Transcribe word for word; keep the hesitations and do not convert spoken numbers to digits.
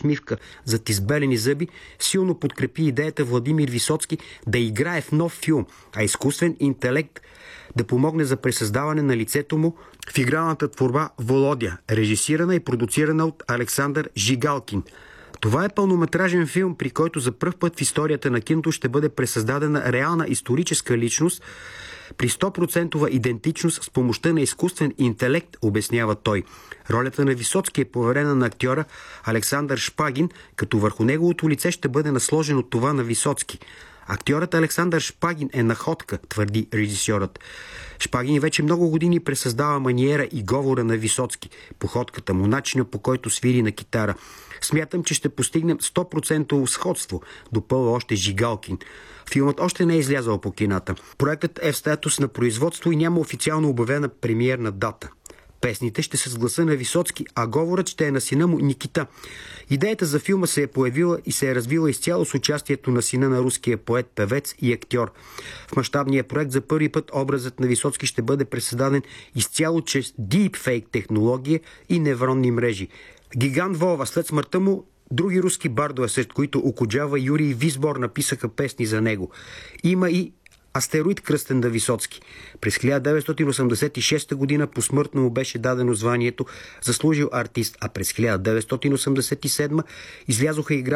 усмивка зад избелени зъби, силно подкрепи идеята Владимир Висоцки да играе в нов филм, а изкуствен интелект да помогне за пресъздаване на лицето му в игралната творба Володя, режисирана и продуцирана от Александър Жигалкин. Това е пълнометражен филм, при който за пръв път в историята на киното ще бъде пресъздадена реална историческа личност при сто процента идентичност с помощта на изкуствен интелект, обяснява той. Ролята на Висоцки е поверена на актьора Александър Шпагин, като върху неговото лице ще бъде насложено това на Висоцки. Актьорът Александър Шпагин е находка, твърди режисьорът. Шпагин вече много години пресъздава маниера и говора на Висоцки, походката му, начина по който свири на китара. Смятам, че ще постигнем сто процента сходство, допълва още Жигалкин. Филмът още не е излязъл по кината. Проектът е в статус на производство и няма официално обявена премиерна дата. Песните ще са с гласа на Висоцки, а говорът ще е на сина му Никита. Идеята за филма се е появила и се е развила изцяло с участието на сина на руския поет, певец и актьор. В мащабния проект за първи път образът на Висоцки ще бъде пресъздаден изцяло чрез deepfake технология и невронни мрежи. Гигант Вова, след смъртта му, други руски бардове, сред които Окуджава, Юрий Висбор, написаха песни за него. Има и астероид, кръстен на Висоцки. През хиляда деветстотин осемдесет и шеста година посмъртно му беше дадено званието заслужил артист, а през хиляда деветстотин осемдесет и седма излязоха игра